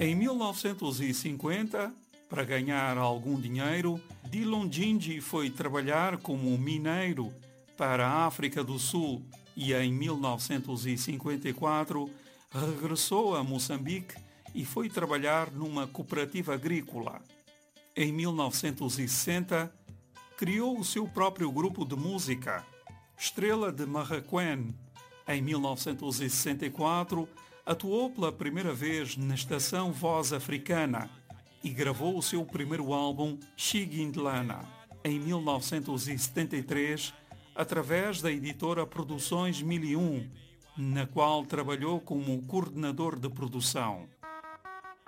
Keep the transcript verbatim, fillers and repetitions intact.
Em mil novecentos e cinquenta, para ganhar algum dinheiro, Dillon Djinji foi trabalhar como mineiro para a África do Sul e em mil novecentos e cinquenta e quatro regressou a Moçambique e foi trabalhar numa cooperativa agrícola. Em mil novecentos e sessenta, criou o seu próprio grupo de música, Estrela de Marraquém. Em mil novecentos e sessenta e quatro, atuou pela primeira vez na estação Voz Africana e gravou o seu primeiro álbum, Shigindlana, em mil novecentos e setenta e três, através da editora Produções mil e um, na qual trabalhou como coordenador de produção.